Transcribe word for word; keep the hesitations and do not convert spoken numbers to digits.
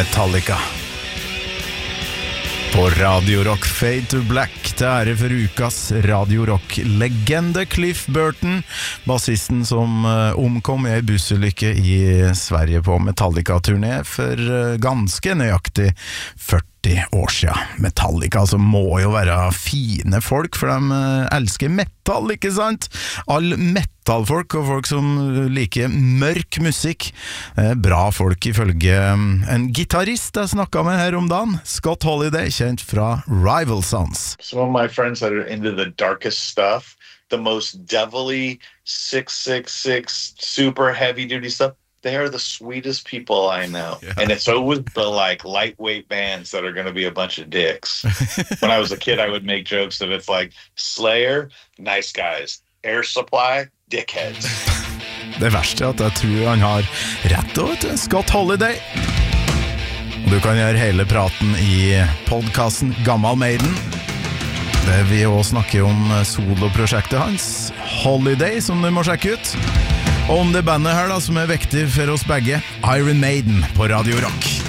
Metallica. På Radio Rock Fade to Black, til ære for ukas Radio Rock-legende Cliff Burton, bassisten som omkom i en bussulykke i Sverige på Metallica-turné for ganske nøyaktig førti år siden. Metallica altså må jo være fine folk, for de elsker metal, ikke sant? All metalfolk og folk som liker mørk musikk, bra folk ifølge en gitarist jeg snakket med her om dagen, Scott Holiday, kjent fra Rival Sons. Some of my friends that are into the darkest stuff, the most devilly six six six super heavy duty stuff, they are the sweetest people I know. Yeah. And it's always the like lightweight bands that are going to be a bunch of dicks. When I was a kid, I would make jokes that it's like Slayer, nice guys. Air Supply, dickheads. Det verste er at jeg tror han har rett og vet du, Scott Holiday. Du kan gjøre hele praten i podcasten Gammal Maiden. Det vi også snakker om soloprosjektet hans, Holiday, som du må sjekke ut. Og om det bandet her da, som er viktig for oss begge, Iron Maiden på Radio Rock.